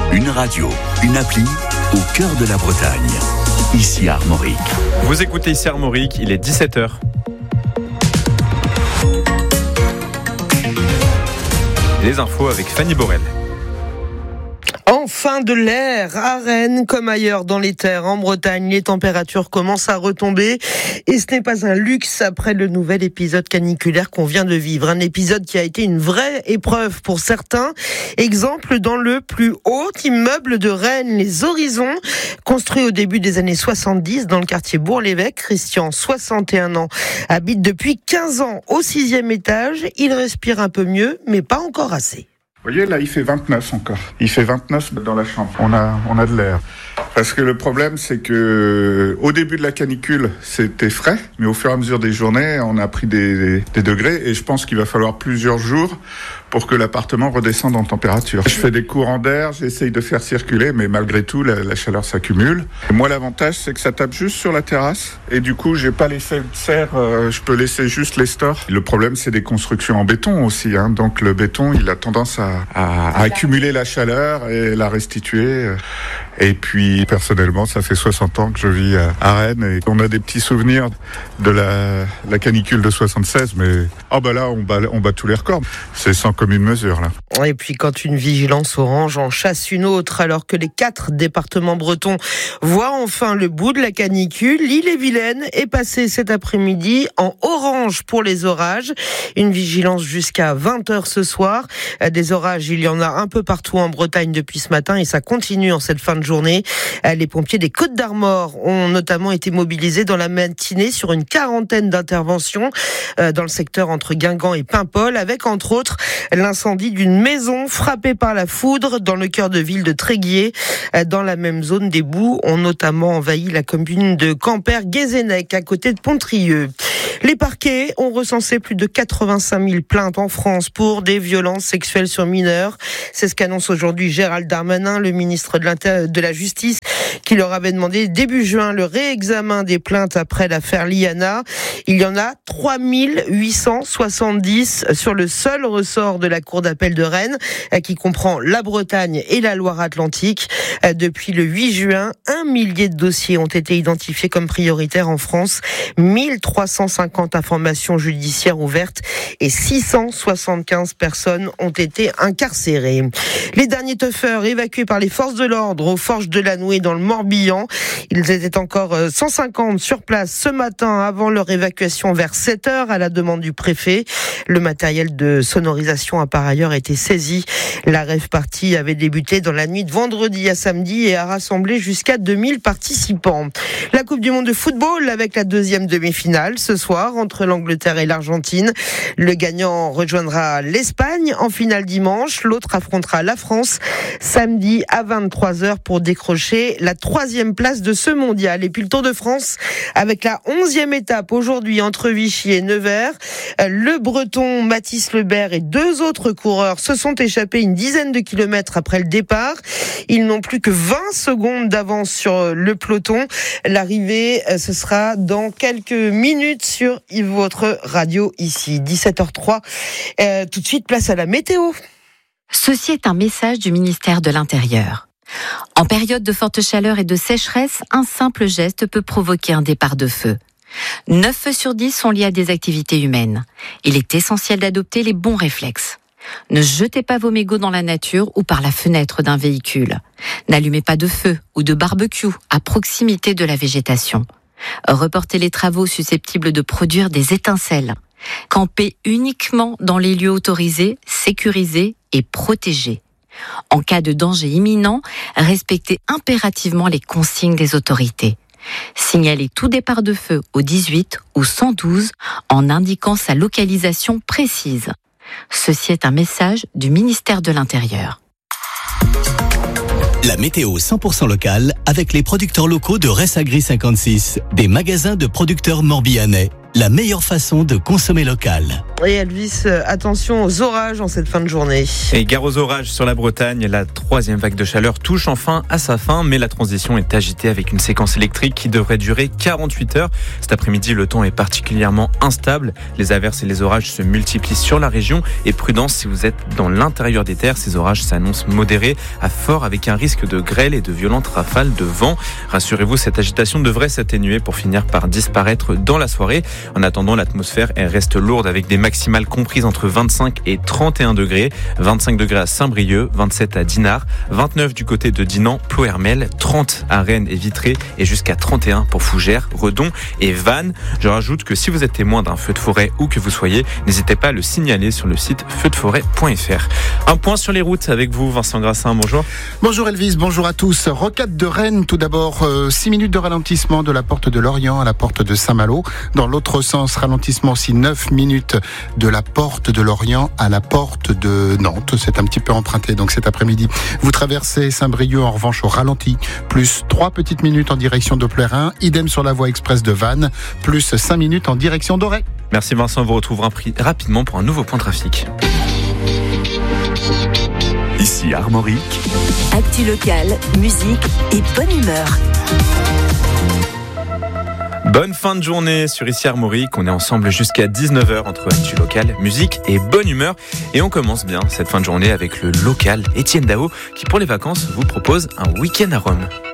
Une radio, une appli au cœur de la Bretagne. Ici à Armorique. Vous écoutez ici Armorique, il est 17h. Les infos avec Fanny Borel. Enfin de l'air à Rennes comme ailleurs dans les terres en Bretagne, les températures commencent à retomber et ce n'est pas un luxe après le nouvel épisode caniculaire qu'on vient de vivre. Un épisode qui a été une vraie épreuve pour certains. Exemple dans le plus haut immeuble de Rennes, les Horizons, construit au début des années 70 dans le quartier Bourg-l'Évêque. Christian, 61 ans, habite depuis 15 ans au 6e étage. Il respire un peu mieux, mais pas encore assez. Vous voyez, là, il fait 29 encore. Il fait 29 dans la chambre. On a de l'air. Parce que le problème, c'est que au début de la canicule, c'était frais, mais au fur et à mesure des journées, on a pris des degrés, et je pense qu'il va falloir plusieurs jours pour que l'appartement redescende en température. Je fais des courants d'air, j'essaye de faire circuler, mais malgré tout, la chaleur s'accumule. Et moi, l'avantage, c'est que ça tape juste sur la terrasse, et du coup, j'ai pas l'effet de serre, je peux laisser juste les stores. Le problème, c'est des constructions en béton aussi, donc le béton, il a tendance à accumuler la chaleur et la restituer. Et puis, personnellement, ça fait 60 ans que je vis à Rennes, et on a des petits souvenirs de la canicule de 76, mais là, on bat tous les records. C'est sans commune mesure, là. Et puis, quand une vigilance orange en chasse une autre, alors que les 4 départements bretons voient enfin le bout de la canicule, l'Ille-et-Vilaine est passée cet après-midi en orange pour les orages. Une vigilance jusqu'à 20h ce soir. Des orages, il y en a un peu partout en Bretagne depuis ce matin, et ça continue en cette fin de journée. Les pompiers des Côtes-d'Armor ont notamment été mobilisés dans la matinée sur une 40aine d'interventions dans le secteur entre Guingamp et Paimpol, avec entre autres l'incendie d'une maison frappée par la foudre dans le cœur de ville de Tréguier. Dans la même zone, des boues ont notamment envahi la commune de Quimper-Guézennec, à côté de Pontrieux. Les parquets ont recensé plus de 85 000 plaintes en France pour des violences sexuelles sur mineurs. C'est ce qu'annonce aujourd'hui Gérald Darmanin, le ministre de la Justice, qui leur avait demandé début juin le réexamen des plaintes après l'affaire Liana. Il y en a 3 870 sur le seul ressort de la Cour d'appel de Rennes, qui comprend la Bretagne et la Loire-Atlantique. Depuis le 8 juin, 1 millier de dossiers ont été identifiés comme prioritaires en France, 1350 informations judiciaires ouvertes et 675 personnes ont été incarcérées. Les derniers teufeurs évacués par les forces de l'ordre aux Forges de la Nouée dans le Morbihan. Ils étaient encore 150 sur place ce matin avant leur évacuation vers 7h à la demande du préfet. Le matériel de sonorisation a par ailleurs été saisi. La rave party avait débuté dans la nuit de vendredi à samedi et a rassemblé jusqu'à 2000 participants. La Coupe du Monde de football avec la deuxième demi-finale ce soir entre l'Angleterre et l'Argentine. Le gagnant rejoindra l'Espagne en finale dimanche. L'autre affrontera la France samedi à 23h pour décrocher la 3e place de ce mondial. Et puis le Tour de France avec la 11e étape aujourd'hui entre Vichy et Nevers. Le Breton Mathis Lebert et 2 autres coureurs se sont échappés une dizaine de kilomètres après le départ. Ils n'ont plus que 20 secondes d'avance sur le peloton. L'arrivée, ce sera dans quelques minutes sur votre radio ici, 17h03. Tout de suite, place à la météo. Ceci est un message du ministère de l'Intérieur. En période de forte chaleur et de sécheresse, un simple geste peut provoquer un départ de feu. 9 feux sur 10 sont liés à des activités humaines. Il est essentiel d'adopter les bons réflexes. Ne jetez pas vos mégots dans la nature ou par la fenêtre d'un véhicule. N'allumez pas de feu ou de barbecue à proximité de la végétation. Reportez les travaux susceptibles de produire des étincelles. Campez uniquement dans les lieux autorisés, sécurisés et protégés. En cas de danger imminent, respectez impérativement les consignes des autorités. Signalez tout départ de feu au 18 ou 112 en indiquant sa localisation précise. Ceci est un message du ministère de l'Intérieur. La météo 100% locale avec les producteurs locaux de Ressagri 56, des magasins de producteurs morbihanais. la meilleure façon de consommer local. Et Elvis, attention aux orages en cette fin de journée. Et gare aux orages sur la Bretagne, la troisième vague de chaleur touche enfin à sa fin, mais la transition est agitée avec une séquence électrique qui devrait durer 48 heures. Cet après-midi, le temps est particulièrement instable. Les averses et les orages se multiplient sur la région. Et prudence, si vous êtes dans l'intérieur des terres, ces orages s'annoncent modérés à forts avec un risque de grêle et de violentes rafales de vent. Rassurez-vous, cette agitation devrait s'atténuer pour finir par disparaître dans la soirée. En attendant, l'atmosphère elle reste lourde avec des maximales comprises entre 25 et 31 degrés. 25 degrés à Saint-Brieuc, 27 à Dinard, 29 du côté de Dinan, Ploërmel, 30 à Rennes et Vitré et jusqu'à 31 pour Fougères, Redon et Vannes. Je rajoute que si vous êtes témoin d'un feu de forêt où que vous soyez, n'hésitez pas à le signaler sur le site feudeforêt.fr. Un point sur les routes avec vous, Vincent Grassin, bonjour. Bonjour Elvis, bonjour à tous. Rocade de Rennes, tout d'abord, 6 minutes de ralentissement de la porte de Lorient à la porte de Saint-Malo. Dans l'autre sens, ralentissement aussi 9 minutes de la porte de Lorient à la porte de Nantes. C'est un petit peu emprunté donc cet après-midi. Vous traversez Saint-Brieuc en revanche au ralenti, plus 3 petites minutes en direction de Ploërin, idem sur la voie express de Vannes, plus 5 minutes en direction d'Auray. Merci Vincent, on vous retrouve rapidement pour un nouveau point trafic. Ici Armorique. Actu locale, musique et bonne humeur. Bonne fin de journée sur Ici Armorique. On est ensemble jusqu'à 19h entre actu locale, musique et bonne humeur. Et on commence bien cette fin de journée avec le local Étienne Dao qui pour les vacances vous propose un week-end à Rome.